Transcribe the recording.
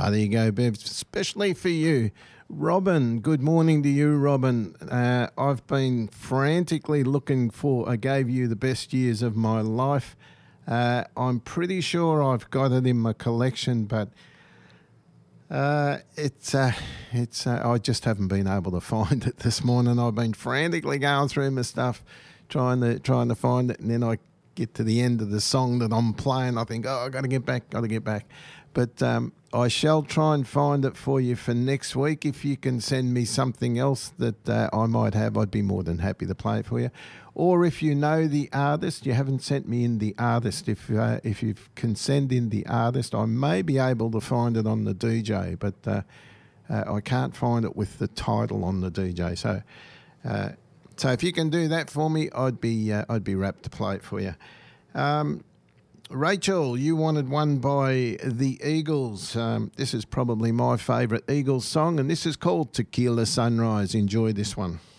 There you go, Bev, especially for you. Robin, good morning to you, Robin. I've been frantically looking for, I gave you the best years of my life. I'm pretty sure I've got it in my collection, but I just haven't been able to find it this morning. I've been frantically going through my stuff, trying to find it, and then I get to the end of the song that I'm playing. I think, I got to get back. But I shall try and find it for you for next week. If you can send me something else that I might have, I'd be more than happy to play it for you. Or if you know the artist, you haven't sent me in the artist. If you can send in the artist, I may be able to find it on the DJ, but I can't find it with the title on the DJ. So if you can do that for me, I'd be rapt to play it for you. Rachel, you wanted one by the Eagles. This is probably my favourite Eagles song, and this is called Tequila Sunrise. Enjoy this one.